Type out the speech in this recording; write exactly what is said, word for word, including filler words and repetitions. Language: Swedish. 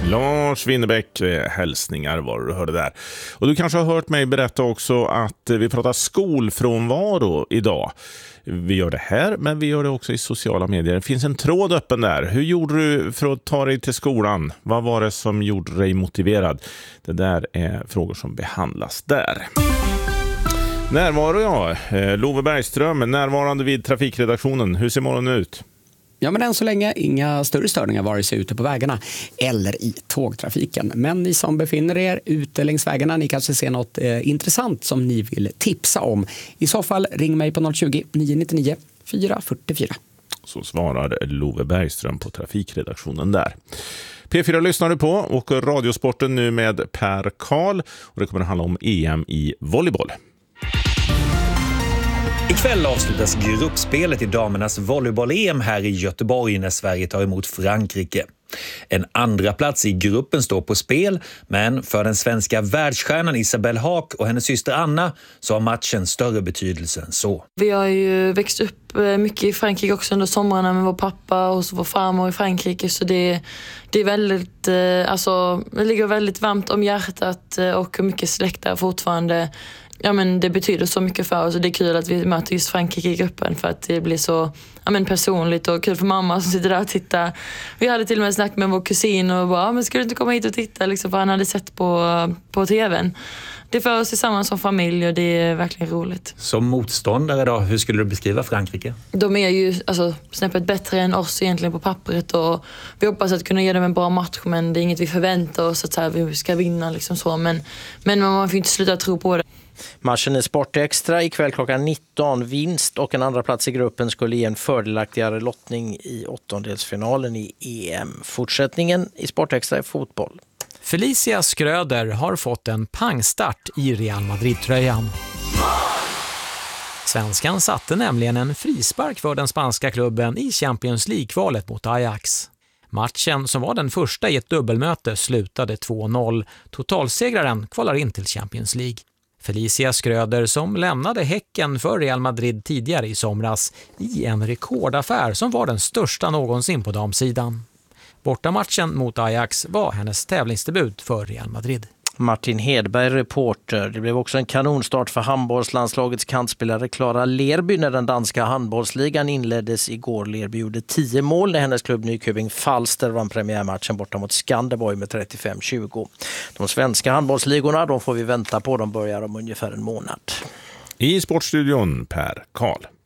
Lars Winnerbäck, hälsningar var du hörde där. Och du kanske har hört mig berätta också att vi pratar skolfrånvaro idag. Vi gör det här, men vi gör det också i sociala medier. Det finns en tråd öppen där. Hur gjorde du för att ta dig till skolan? Vad var det som gjorde dig motiverad? Det där är frågor som behandlas där. Närvaro, ja. Love Bergström, närvarande vid trafikredaktionen. Hur ser morgonen ut? Ja, men än så länge inga större störningar vare sig ute på vägarna eller i tågtrafiken. Men ni som befinner er ute längs vägarna, ni kanske ser något eh, intressant som ni vill tipsa om. I så fall ring mig på noll tjugo, nio nio nio, fyra fyra fyra. Så svarar Love Bergström på trafikredaktionen där. P fyra lyssnar du på och Radiosporten nu med Per Karl. Och det kommer att handla om E M i volleyboll. Ikväll avslutas gruppspelet i damernas volleyboll-E M här i Göteborg när Sverige tar emot Frankrike. En andra plats i gruppen står på spel, men för den svenska världsstjärnan Isabelle Haak och hennes syster Anna så har matchen större betydelse än så. Vi har ju växt upp mycket i Frankrike också under somrarna med vår pappa och vår farmor i Frankrike, så det, det är väldigt, alltså, det ligger väldigt varmt om hjärtat och mycket släkt där fortfarande. Ja, men det betyder så mycket för oss och det är kul att vi möter just Frankrike i gruppen för att det blir så ja, men personligt och kul för mamma som sitter där och tittar. Vi hade till och med snackat med vår kusin och bara, men ska du inte komma hit och titta liksom, för han hade sett på, på tvn. Det för oss tillsammans som familj och det är verkligen roligt. Som motståndare då, hur skulle du beskriva Frankrike? De är ju alltså, snäppet bättre än oss egentligen på pappret och vi hoppas att kunna ge dem en bra match, men det är inget vi förväntar oss att så här, vi ska vinna liksom så, men, men man får inte sluta tro på det. Matchen i Sportextra ikväll klockan nitton. Vinst och en andra plats i gruppen skulle ge en fördelaktigare lottning i åttondelsfinalen i E M. Fortsättningen i Sportextra är fotboll. Felicia Skröder har fått en pangstart i Real Madrid-tröjan. Svenskan satte nämligen en frispark för den spanska klubben i Champions League-kvalet mot Ajax. Matchen, som var den första i ett dubbelmöte, slutade två noll. Totalsegraren kvalar in till Champions League. Felicia Skröder, som lämnade Häcken för Real Madrid tidigare i somras i en rekordaffär som var den största någonsin på damsidan. Bortamatchen mot Ajax var hennes tävlingsdebut för Real Madrid. Martin Hedberg, reporter. Det blev också en kanonstart för handbollslandslagets kantspelare Clara Lerby när den danska handbollsligan inleddes igår. Lerby gjorde tio mål när hennes klubb Nyköping Falster vann premiärmatchen borta mot Skanderborg med trettiofem tjugo. De svenska handbollsligorna, de får vi vänta på. De börjar om ungefär en månad. I Sportstudion Per Karl.